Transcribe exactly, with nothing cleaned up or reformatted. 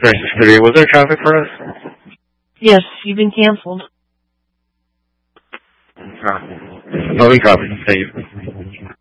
thirty, was there traffic for us? Yes, you've been canceled. Oh, no, we copied. Thank you.